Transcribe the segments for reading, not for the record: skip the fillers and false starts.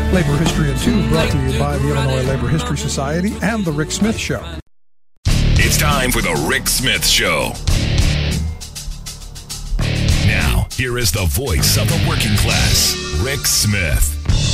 Labor History in 2, brought to you by the Illinois Labor History Society and The Rick Smith Show. It's time for The Rick Smith Show. Now, here is the voice of the working class, Rick Smith.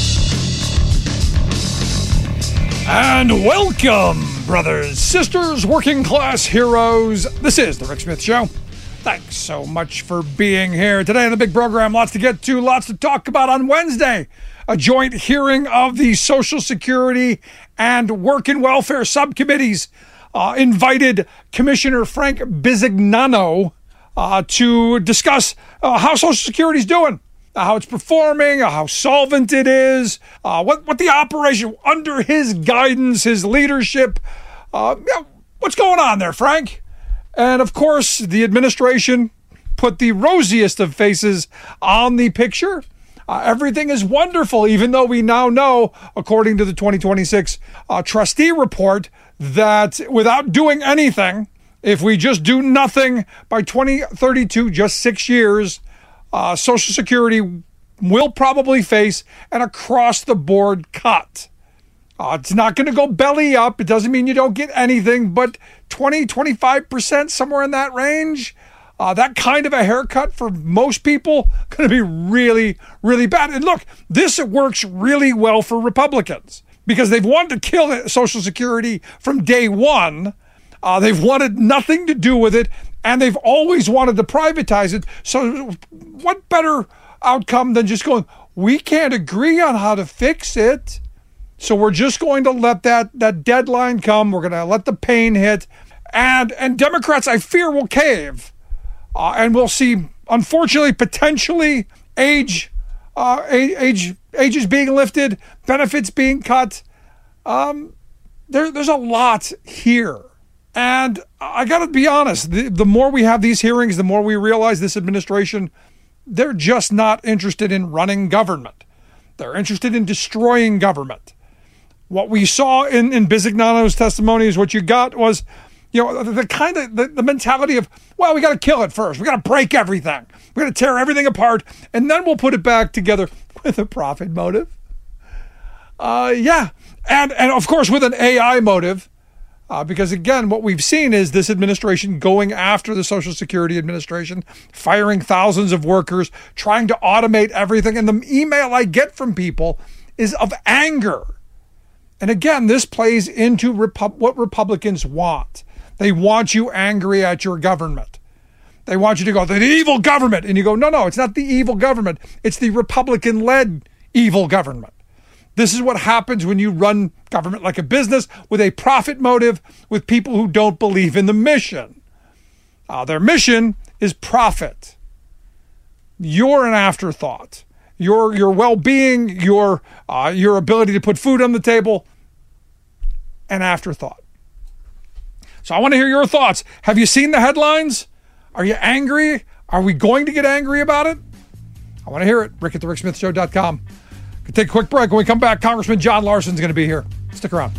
And welcome, brothers, sisters, working class heroes. This is The Rick Smith Show. Thanks so much for being here today on the big program. Lots to get to, lots to talk about on Wednesday. A joint hearing of the Social Security and Work and Welfare subcommittees invited Commissioner Frank Bisignano to discuss how Social Security is doing, how it's performing, how solvent it is, what the operation under his guidance, his leadership, what's going on there, Frank? And of course, the administration put the rosiest of faces on the picture. Everything is wonderful, even though we now know, according to the 2026 trustee report, that without doing anything, if we just do nothing by 2032, just 6 years, Social Security will probably face an across-the-board cut. It's not going to go belly up. It doesn't mean you don't get anything, but 20-25%, somewhere in that range. That kind of a haircut for most people going to be really, really bad. And look, this works really well for Republicans because they've wanted to kill Social Security from day one. They've wanted nothing to do with it, and they've always wanted to privatize it. So what better outcome than just going, we can't agree on how to fix it, so we're just going to let that deadline come. We're going to let the pain hit. And Democrats, I fear, will cave. And we'll see, unfortunately, potentially, ages being lifted, benefits being cut. There's a lot here. And I got to be honest, the more we have these hearings, the more we realize this administration, they're just not interested in running government. They're interested in destroying government. What we saw in Bisignano's testimony is what you got was, the kind of the mentality of, well, we got to kill it first. We got to break everything. We got to tear everything apart, and then we'll put it back together with a profit motive. And of course with an AI motive, because again, what we've seen is this administration going after the Social Security Administration, firing thousands of workers, trying to automate everything, and the email I get from people is of anger. And again, this plays into what Republicans want. They want you angry at your government. They want you to go, the evil government. And you go, no, it's not the evil government. It's the Republican-led evil government. This is what happens when you run government like a business with a profit motive with people who don't believe in the mission. Their mission is profit. You're an afterthought. Your well-being, your ability to put food on the table, an afterthought. So I want to hear your thoughts. Have you seen the headlines? Are you angry? Are we going to get angry about it? I want to hear it. Rick at thericksmithshow.com. We'll take a quick break. When we come back, Congressman John Larson's going to be here. Stick around.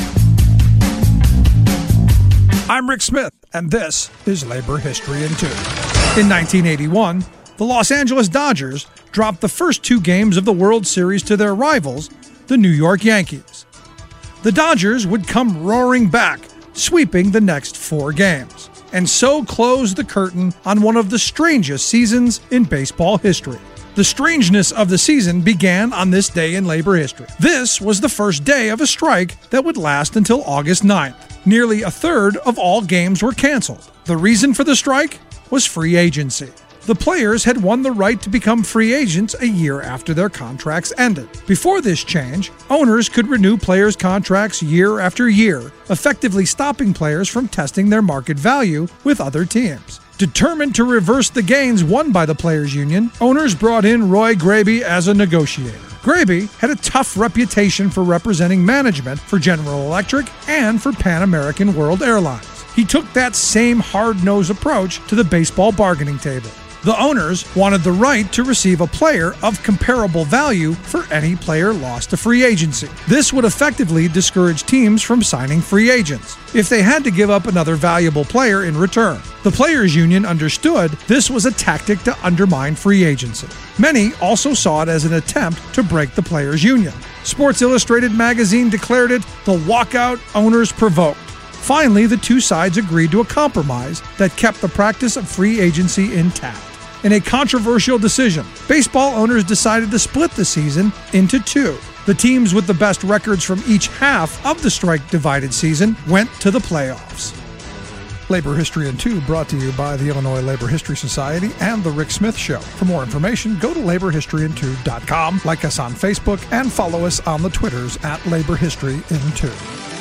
I'm Rick Smith, and this is Labor History in 2. In 1981, the Los Angeles Dodgers dropped the first 2 games of the World Series to their rivals, the New York Yankees. The Dodgers would come roaring back, sweeping the next 4 games, and so close the curtain on one of the strangest seasons in baseball history. The strangeness of the season began on this day in labor history. This was the first day of a strike that would last until August 9th. Nearly a third of all games were canceled. The reason for the strike was free agency. The players had won the right to become free agents a year after their contracts ended. Before this change, owners could renew players' contracts year after year, effectively stopping players from testing their market value with other teams. Determined to reverse the gains won by the players' union, owners brought in Roy Graby as a negotiator. Graby had a tough reputation for representing management for General Electric and for Pan American World Airlines. He took that same hard-nosed approach to the baseball bargaining table. The owners wanted the right to receive a player of comparable value for any player lost to free agency. This would effectively discourage teams from signing free agents if they had to give up another valuable player in return. The players' union understood this was a tactic to undermine free agency. Many also saw it as an attempt to break the players' union. Sports Illustrated magazine declared it the walkout owners provoked. Finally, the two sides agreed to a compromise that kept the practice of free agency intact. In a controversial decision, baseball owners decided to split the season into two. The teams with the best records from each half of the strike-divided season went to the playoffs. Labor History in 2 brought to you by the Illinois Labor History Society and The Rick Smith Show. For more information, go to laborhistoryin2.com, like us on Facebook, and follow us on the Twitters at Labor History in 2.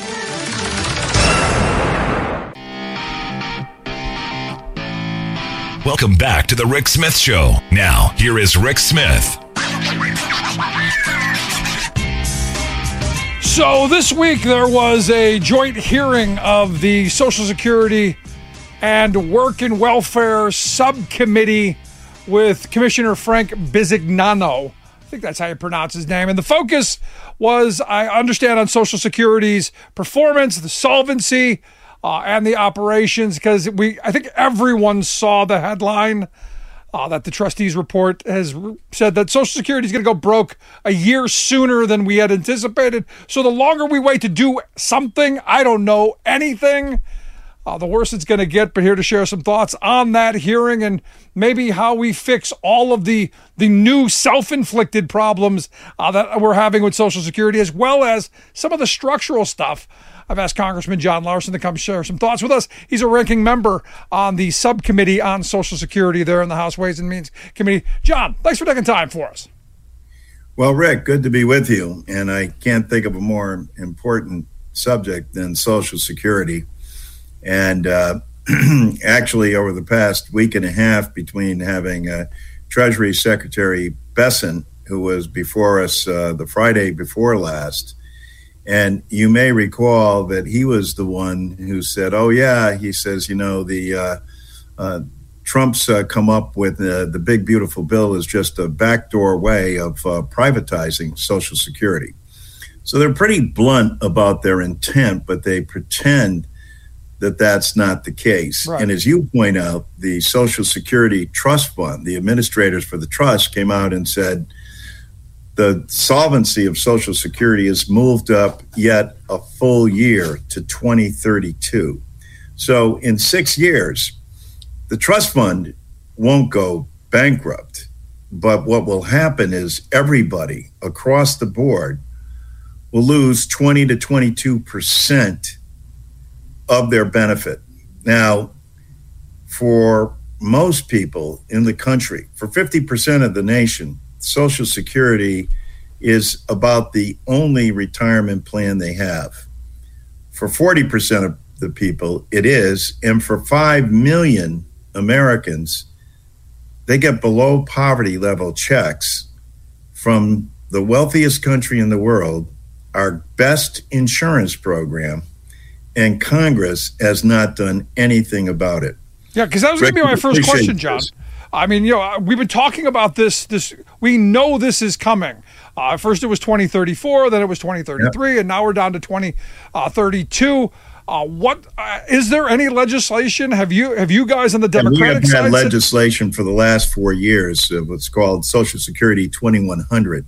Welcome back to the Rick Smith Show. Now, here is Rick Smith. So this week there was a joint hearing of the Social Security and Work and Welfare Subcommittee with Commissioner Frank Bisignano. I think that's how you pronounce his name. And the focus was, I understand, on Social Security's performance, the solvency, and the operations, because I think everyone saw the headline that the trustees report has said that Social Security is going to go broke a year sooner than we had anticipated. So the longer we wait to do something, I don't know anything, the worse it's going to get. But here to share some thoughts on that hearing and maybe how we fix all of the new self-inflicted problems that we're having with Social Security, as well as some of the structural stuff. I've asked Congressman John Larson to come share some thoughts with us. He's a ranking member on the subcommittee on Social Security there in the House Ways and Means Committee. John, thanks for taking time for us. Well, Rick, good to be with you. And I can't think of a more important subject than Social Security. And actually, over the past week and a half, between having Treasury Secretary Bessent, who was before us the Friday before last, and you may recall that he was the one who said, oh, yeah, he says, the Trump's come up with the big, beautiful bill is just a backdoor way of privatizing Social Security. So they're pretty blunt about their intent, but they pretend that that's not the case. Right. And as you point out, the Social Security Trust Fund, the administrators for the trust came out and said, the solvency of Social Security is moved up yet a full year to 2032. So in 6 years, the trust fund won't go bankrupt. But what will happen is everybody across the board will lose 20 to 22% of their benefit. Now, for most people in the country, for 50% of the nation, Social Security is about the only retirement plan they have. For 40% of the people, it is. And for 5 million Americans, they get below poverty level checks from the wealthiest country in the world, our best insurance program, and Congress has not done anything about it. Yeah, because that was going to be my first question, John. I mean, we've been talking about this. We know this is coming. First it was 2034, then it was 2033, yep. And now we're down to 2032. What is there any legislation? Have you guys on the Democratic side? We have had legislation for the last 4 years. What's called Social Security 2100,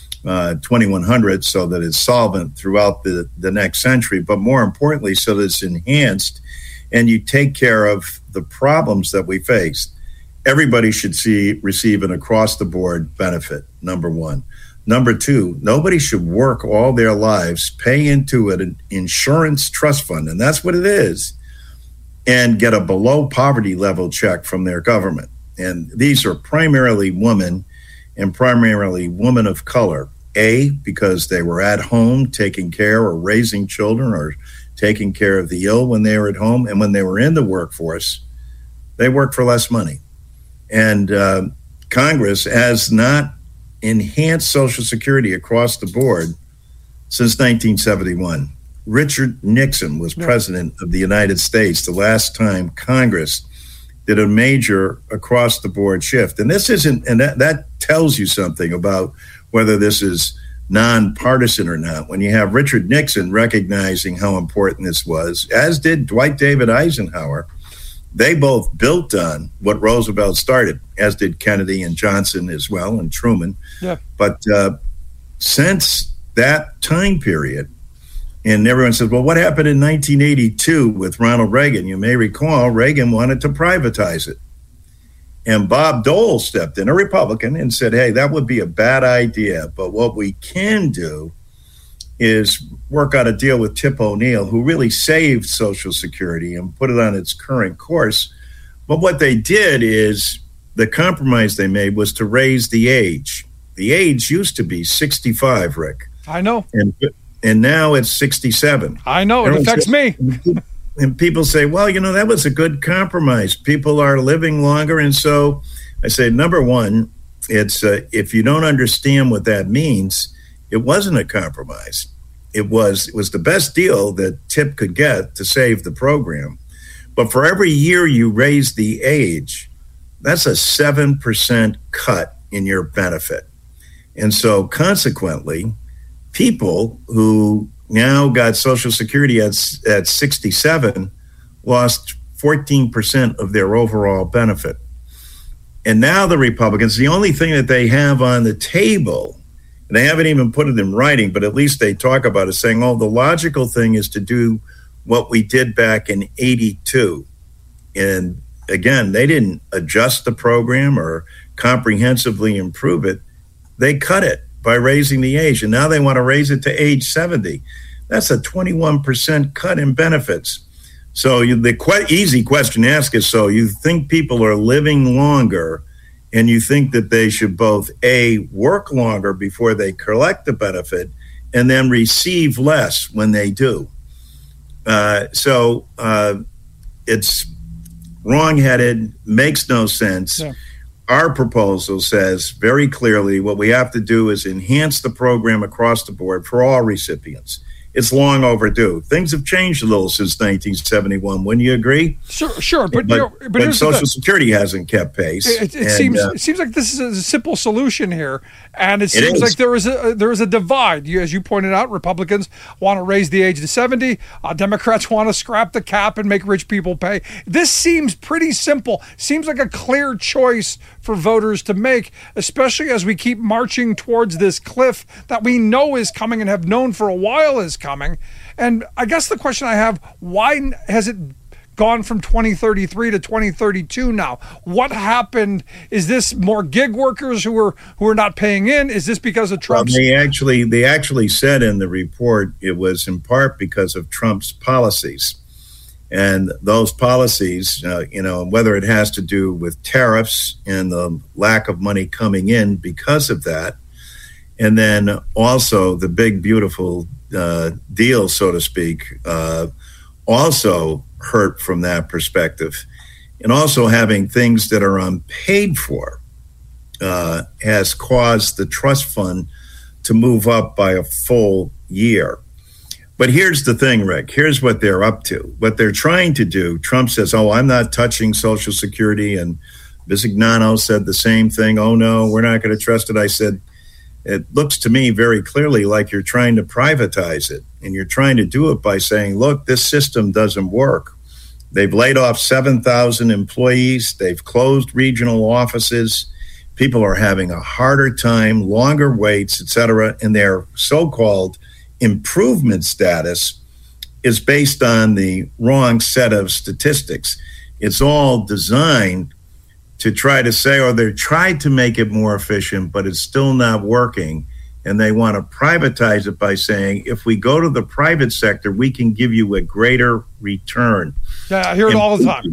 so that it's solvent throughout the next century. But more importantly, so that it's enhanced, and you take care of the problems that we face. Everybody should receive an across-the-board benefit, number one. Number two, nobody should work all their lives, pay into an insurance trust fund, and that's what it is, and get a below-poverty level check from their government. And these are primarily women and primarily women of color, because they were at home taking care or raising children or taking care of the ill when they were at home, and when they were in the workforce, they worked for less money. And Congress has not enhanced Social Security across the board since 1971. Richard Nixon was president of the United States the last time Congress did a major across-the-board shift. And this isn't, and that tells you something about whether this is nonpartisan or not. When you have Richard Nixon recognizing how important this was, as did Dwight David Eisenhower, they both built on what Roosevelt started, as did Kennedy and Johnson as well, and Truman. Yeah. But since that time period. And everyone says, well, what happened in 1982 with Ronald Reagan? You may recall Reagan wanted to privatize it. And Bob Dole stepped in, a Republican, and said, hey, that would be a bad idea. But what we can do is work out a deal with Tip O'Neill, who really saved Social Security and put it on its current course. But what they did is the compromise they made was to raise the age. The age used to be 65, Rick. I know. And now it's 67. I know. It affects me. And people say, well, that was a good compromise. People are living longer. And so I say, number one, it's if you don't understand what that means, it wasn't a compromise. It was the best deal that Tip could get to save the program. But for every year you raise the age, that's a 7% cut in your benefit. And so consequently, people who now got Social Security at 67 lost 14% of their overall benefit. And now the Republicans, the only thing that they have on the table, and they haven't even put it in writing, but at least they talk about it, saying, the logical thing is to do what we did back in 82. And again, they didn't adjust the program or comprehensively improve it. They cut it by raising the age, and now they want to raise it to age 70. That's a 21% cut in benefits. So the easy question to ask is, so you think people are living longer, and you think that they should both, A, work longer before they collect the benefit, and then receive less when they do. So it's wrong-headed, makes no sense. Yeah. Our proposal says very clearly what we have to do is enhance the program across the board for all recipients. It's long overdue. Things have changed a little since 1971. Wouldn't you agree? Sure. But Social Security hasn't kept pace. It seems like this is a simple solution here, and it seems like there is a divide. As you pointed out, Republicans want to raise the age to 70. Democrats want to scrap the cap and make rich people pay. This seems pretty simple. Seems like a clear choice for voters to make, especially as we keep marching towards this cliff that we know is coming and have known for a while is coming. And I guess the question I have, why has it gone from 2033 to 2032 now? What happened? Is this more gig workers who are not paying in? Is this because of Trump's? They actually said in the report it was in part because of Trump's policies. And those policies, whether it has to do with tariffs and the lack of money coming in because of that, and then also the big, beautiful deal, so to speak, also hurt from that perspective. And also having things that are unpaid for has caused the trust fund to move up by a full year. But here's the thing, Rick. Here's what they're up to. What they're trying to do, Trump says, I'm not touching Social Security. And Bisignano said the same thing. Oh, no, we're not going to trust it. I said, it looks to me very clearly like you're trying to privatize it. And you're trying to do it by saying, look, this system doesn't work. They've laid off 7,000 employees. They've closed regional offices. People are having a harder time, longer waits, et cetera. And their so-called improvement status is based on the wrong set of statistics. It's all designed to try to say, or they tried to make it more efficient, but it's still not working. And they want to privatize it by saying, if we go to the private sector, we can give you a greater return. Yeah, I hear it all the time.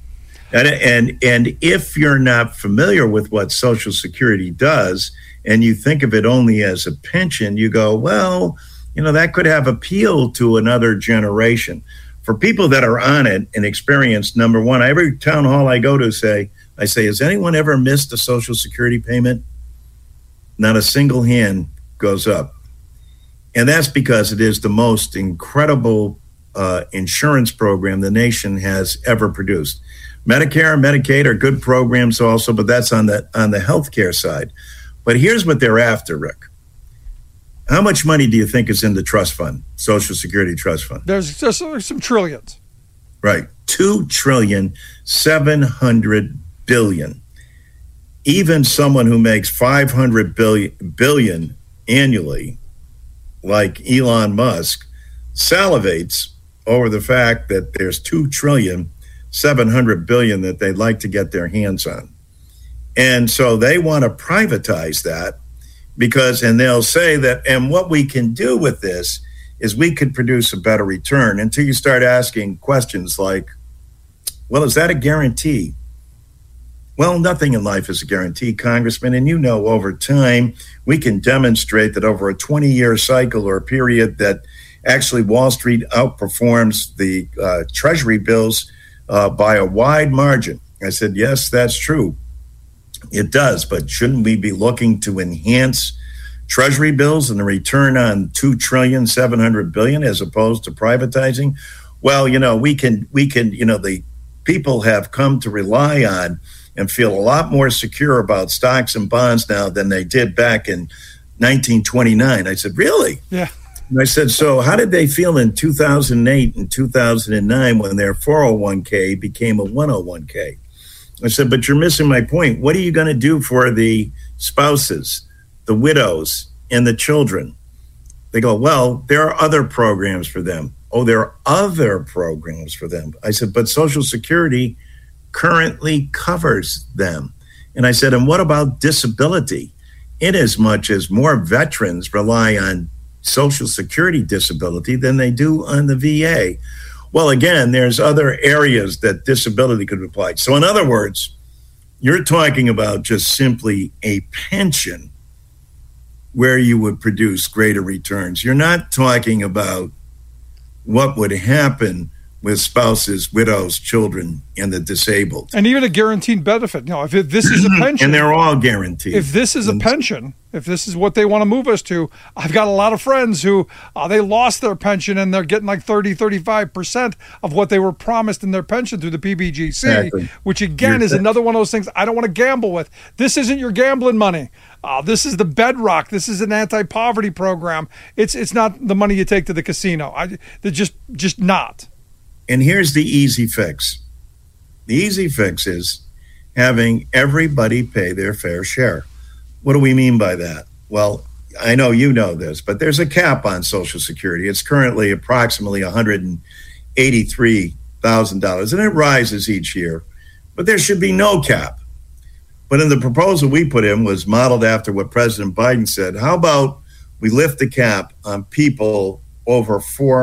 And if you're not familiar with what Social Security does, and you think of it only as a pension, you go, well, that could have appeal to another generation. For people that are on it and experience, number one, every town hall I go to I say, has anyone ever missed a Social Security payment? Not a single hand goes up. And that's because it is the most incredible insurance program the nation has ever produced. Medicare and Medicaid are good programs also, but that's on the healthcare side. But here's what they're after, Rick. How much money do you think is in the trust fund, Social Security trust fund? There's just some trillions. Right. $2.7 trillion. Even someone who makes $500 billion annually like Elon Musk salivates over the fact that there's $2.7 trillion that they'd like to get their hands on. And so they want to privatize that and they'll say that, and what we can do with this is we could produce a better return, until you start asking questions like, well, is that a guarantee? Well, nothing in life is a guarantee, Congressman. And you know, over time, we can demonstrate that over a 20-year cycle or a period that actually Wall Street outperforms the Treasury bills by a wide margin. I said, yes, that's true. It does, but shouldn't we be looking to enhance Treasury bills and the return on $2.7 trillion as opposed to privatizing? Well, we can, the people have come to rely on and feel a lot more secure about stocks and bonds now than they did back in 1929. I said, really? Yeah. And I said, so how did they feel in 2008 and 2009 when their 401k became a 101k? I said, but you're missing my point. What are you going to do for the spouses, the widows, and the children? They go, well, there are other programs for them. Oh, there are other programs for them. I said, but Social Security currently covers them. And I said, and what about disability? In as much as more veterans rely on Social Security disability than they do on the VA. Well, again, there's other areas that disability could apply. So in other words, you're talking about just simply a pension where you would produce greater returns. You're not talking about what would happen with spouses, widows, children, and the disabled. And even a guaranteed benefit. If this is a pension. And they're all guaranteed. If this is a pension, if this is what they want to move us to, I've got a lot of friends who they lost their pension and they're getting like 35% of what they were promised in their pension through the PBGC, exactly. Which again is another one of those things I don't want to gamble with. This isn't your gambling money. This is the bedrock. This is an anti-poverty program. It's not the money you take to the casino. They're just not. And here's the easy fix. The easy fix is having everybody pay their fair share. What do we mean by that? Well, I know you know this, but there's a cap on Social Security. It's currently approximately $183,000, and it rises each year. But there should be no cap. But in the proposal we put in was modeled after what President Biden said. How about we lift the cap on people over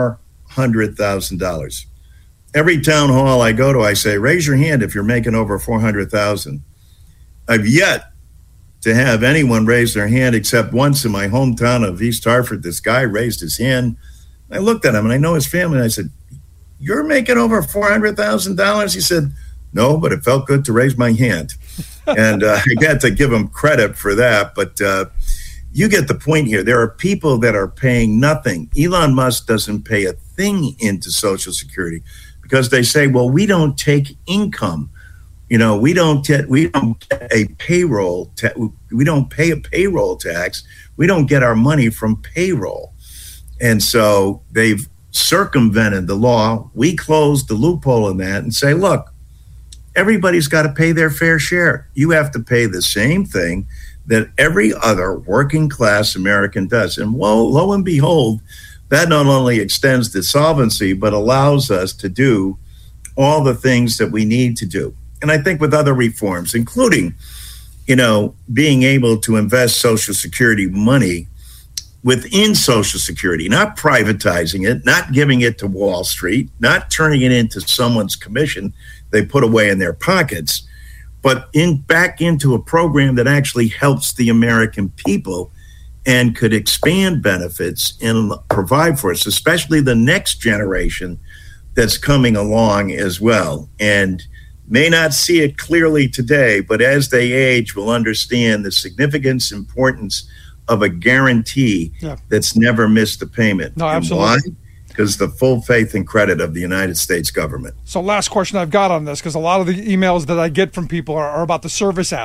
$400,000? Every town hall I go to, I say, raise your hand if you're making over $400,000. I've yet to have anyone raise their hand except once in my hometown of East Hartford. This guy raised his hand. I looked at him, and I know his family, and I said, you're making over $400,000? He said, no, but it felt good to raise my hand. And I got to give him credit for that. But you get the point here. There are people that are paying nothing. Elon Musk doesn't pay a thing into Social Security, because they say, well, we don't take income. We don't get a payroll. We don't pay a payroll tax. We don't get our money from payroll. And so they've circumvented the law. We closed the loophole in that and say, look, everybody's got to pay their fair share. You have to pay the same thing that every other working class American does. And lo and behold, that not only extends the solvency, but allows us to do all the things that we need to do. And I think with other reforms, including, being able to invest Social Security money within Social Security, not privatizing it, not giving it to Wall Street, not turning it into someone's commission they put away in their pockets, but back into a program that actually helps the American people and could expand benefits and provide for us, especially the next generation that's coming along as well. And may not see it clearly today, but as they age, will understand the significance, importance of a guarantee that's never missed a payment. No, absolutely. And why? Because the full faith and credit of the United States government. So last question I've got on this, because a lot of the emails that I get from people are about the service end.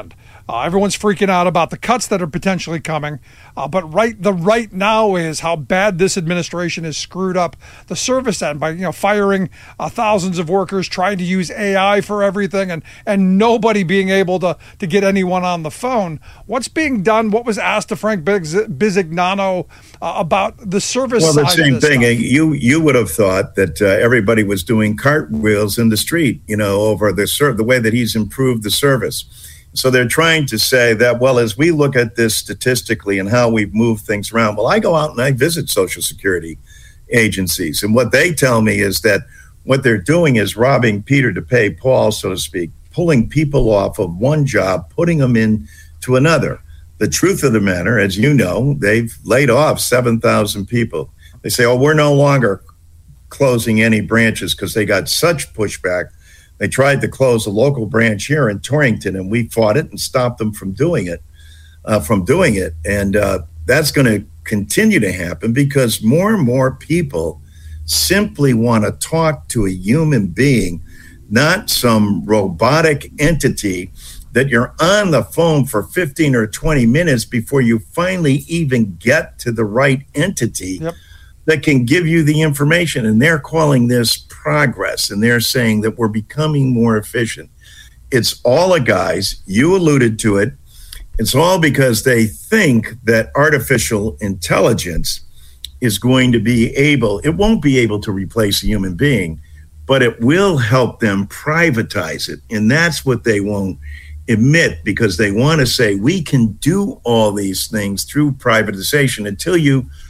Everyone's freaking out about the cuts that are potentially coming. But the right now is how bad this administration has screwed up the service end by firing thousands of workers, trying to use AI for everything, and nobody being able to get anyone on the phone. What's being done? What was asked to Frank Bisignano about the service side of this? Well, the same thing. You would have thought that everybody was doing cartwheels in the street, over the way that he's improved the service. So they're trying to say that, well, as we look at this statistically and how we've moved things around, well, I go out and I visit Social Security agencies. And what they tell me is that what they're doing is robbing Peter to pay Paul, so to speak, pulling people off of one job, putting them into another. The truth of the matter, as you know, they've laid off 7,000 people. They say, oh, we're no longer closing any branches because they got such pushback. They tried to close a local branch here in Torrington, and we fought it and stopped them from doing it. And that's going to continue to happen because more and more people simply want to talk to a human being, not some robotic entity that you're on the phone for 15 or 20 minutes before you finally even get to the right entity. Yep. That can give you the information. And they're calling this progress. And they're saying that we're becoming more efficient. It's all a guise. You alluded to it. It's all because they think that artificial intelligence is going to be it won't be able to replace a human being, but it will help them privatize it. And that's what they won't admit, because they want to say we can do all these things through privatization until you